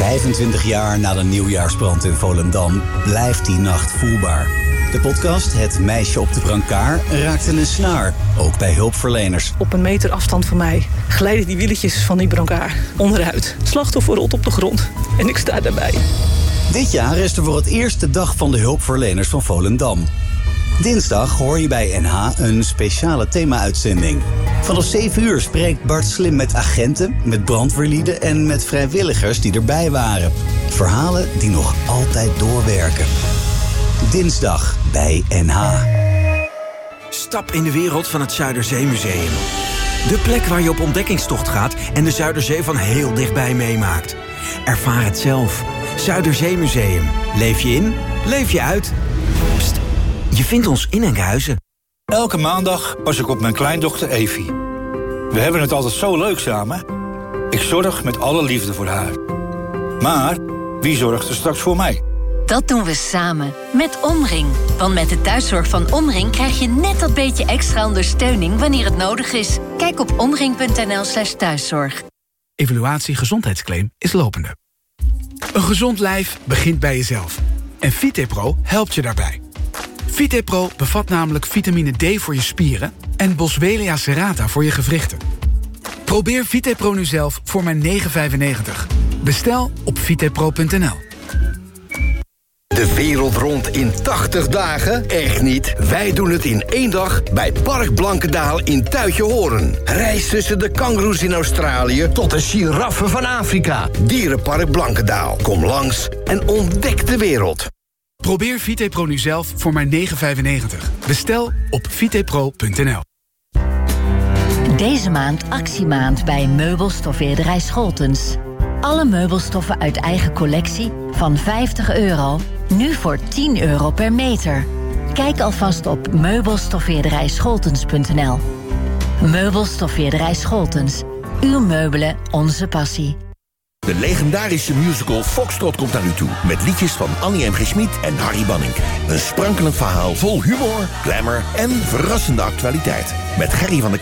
25 jaar na de nieuwjaarsbrand in Volendam blijft die nacht voelbaar. De podcast Het Meisje op de Brancard raakte een snaar, ook bij hulpverleners. Op een meter afstand van mij glijden die wieletjes van die brancard onderuit. Het slachtoffer rolt op de grond en ik sta daarbij. Dit jaar is er voor het eerst de dag van de hulpverleners van Volendam. Dinsdag hoor je bij NH een speciale thema-uitzending. Vanaf 7 uur spreekt Bart Slim met agenten, met brandweerlieden en met vrijwilligers die erbij waren. Verhalen die nog altijd doorwerken. Dinsdag bij NH. Stap in de wereld van het Zuiderzeemuseum. De plek waar je op ontdekkingstocht gaat en de Zuiderzee van heel dichtbij meemaakt. Ervaar het zelf. Zuiderzeemuseum. Leef je in, leef je uit. Pst, je vindt ons in Enkhuizen. Elke maandag pas ik op mijn kleindochter Evie. We hebben het altijd zo leuk samen. Ik zorg met alle liefde voor haar. Maar wie zorgt er straks voor mij? Dat doen we samen, met Omring. Want met de thuiszorg van Omring krijg je net dat beetje extra ondersteuning wanneer het nodig is. Kijk op omring.nl/thuiszorg. Evaluatie gezondheidsclaim is lopende. Een gezond lijf begint bij jezelf. En VitePro helpt je daarbij. VitePro bevat namelijk vitamine D voor je spieren en Boswellia serrata voor je gewrichten. Probeer VitePro nu zelf voor maar €9,95. Bestel op vitepro.nl. De wereld rond in 80 dagen? Echt niet. Wij doen het in 1 dag bij Park Blankendaal in Tuitjehoren. Reis tussen de kangoeroes in Australië tot de giraffen van Afrika. Dierenpark Blankendaal. Kom langs en ontdek de wereld. Probeer VitePro nu zelf voor maar €9,95. Bestel op vitepro.nl. Deze maand actiemaand bij meubelstoffeerderij Scholtens. Alle meubelstoffen uit eigen collectie van €50, nu voor €10 per meter. Kijk alvast op meubelstoffeerderijscholtens.nl. Meubelstoffeerderij Scholtens. Uw meubelen, onze passie. De legendarische musical Foxtrot komt naar u toe. Met liedjes van Annie M. G. Schmid en Harry Banning. Een sprankelend verhaal vol humor, glamour en verrassende actualiteit. Met Gerry van der